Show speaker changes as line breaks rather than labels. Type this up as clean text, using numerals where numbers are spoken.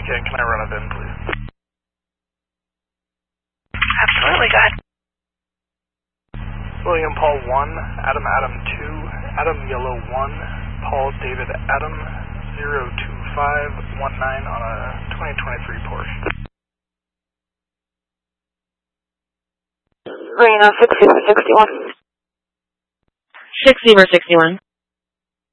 can. Can I run it in, please?
Absolutely, go ahead.
William Paul 1, Adam 2, Adam Yellow 1, Paul David Adam 02519 on a 2023 Porsche.
Reno 60 over 61.
60 over 61.